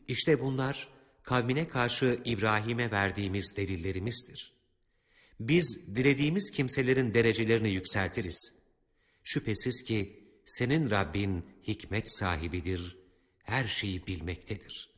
İşte bunlar kavmine karşı İbrahim'e verdiğimiz delillerimizdir. Biz dilediğimiz kimselerin derecelerini yükseltiriz. Şüphesiz ki senin Rabbin hikmet sahibidir, her şeyi bilmektedir.